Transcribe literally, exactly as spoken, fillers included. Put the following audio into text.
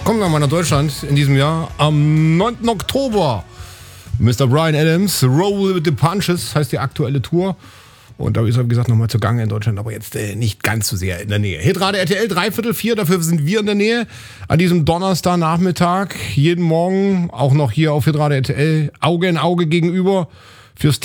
Kommen wir mal nach Deutschland in diesem Jahr. Am neunten Oktober. Mister Bryan Adams, Roll with the Punches, heißt die aktuelle Tour. Und da ist er, wie gesagt, nochmal zugange in Deutschland, aber jetzt äh, nicht ganz so sehr in der Nähe. Hitrate R T L, dreiviertel vier, dafür sind wir in der Nähe. An diesem Donnerstagnachmittag, jeden Morgen, auch noch hier auf Hitrate R T L, Auge in Auge gegenüber. Fürs